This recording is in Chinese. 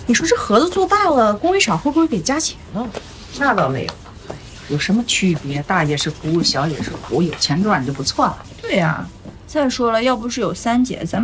你说这盒子做大了，工艺厂会不会给加钱了？ 那倒没有，有什么区别？大也是福，小也是福，有钱赚就不错了。 对呀，再说了，要不是有三姐，咱们